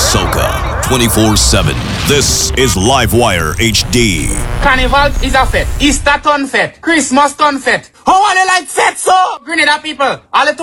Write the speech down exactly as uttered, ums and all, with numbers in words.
soca twenty-four seven. This is Livewire H D. Carnival is a fete. Easter ton fete. Christmas ton fete. How are they like fete so? Grenada people. All the